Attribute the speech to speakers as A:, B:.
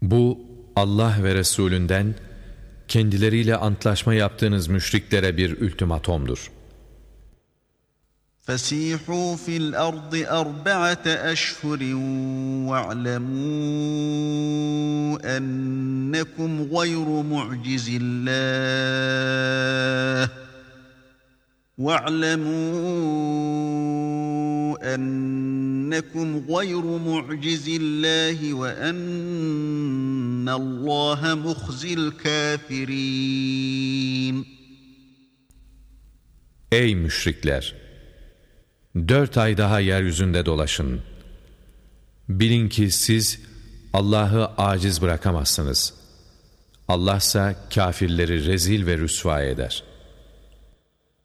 A: Bu Allah ve Resulünden kendileriyle antlaşma yaptığınız müşriklere bir ultimatomdur.
B: فَسِيحُوا فِي الْأَرْضِ أَرْبَعَةَ أَشْهُرٍ وَاعْلَمُوا أَنَّكُمْ غَيْرُ مُعْجِزِي اللّٰهِ وَأَنَّ اللّٰهَ مُخْزِي الْكَافِرِينَ.
A: Ey müşrikler! 4 ay daha yeryüzünde dolaşın. Bilin ki siz Allah'ı aciz bırakamazsınız. Allah ise kâfirleri rezil ve rüsva eder.